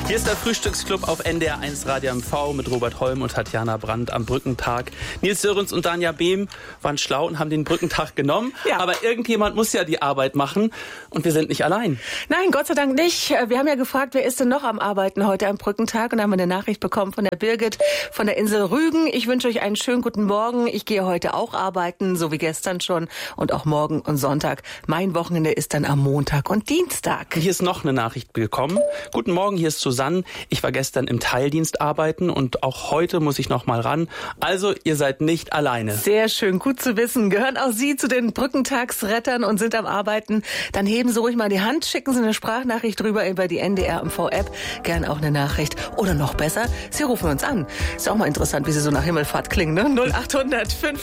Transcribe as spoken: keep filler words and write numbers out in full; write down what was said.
Hier ist der Frühstücksclub auf N D R eins Radio M V mit Robert Holm und Tatjana Brandt am Brückentag. Nils Sörens und Danja Behm waren schlau und haben den Brückentag genommen. Ja. Aber irgendjemand muss ja die Arbeit machen und wir sind nicht allein. Nein, Gott sei Dank nicht. Wir haben ja gefragt, wer ist denn noch am Arbeiten heute am Brückentag? Und da haben wir eine Nachricht bekommen von der Birgit von der Insel Rügen. Ich wünsche euch einen schönen guten Morgen. Ich gehe heute auch arbeiten, so wie gestern schon und auch morgen und Sonntag. Mein Wochenende ist dann am Montag und Dienstag. Hier ist noch eine Nachricht gekommen. Guten Morgen, hier ist Susanne. Ich war gestern im Teildienst arbeiten und auch heute muss ich noch mal ran. Also, ihr seid nicht alleine. Sehr schön, gut zu wissen. Gehören auch Sie zu den Brückentagsrettern und sind am Arbeiten? Dann heben Sie ruhig mal die Hand, schicken Sie eine Sprachnachricht drüber über die N D R M V-App. Gern auch eine Nachricht. Oder noch besser, Sie rufen uns an. Ist auch mal interessant, wie Sie so nach Himmelfahrt klingen, ne? null acht hundert fünf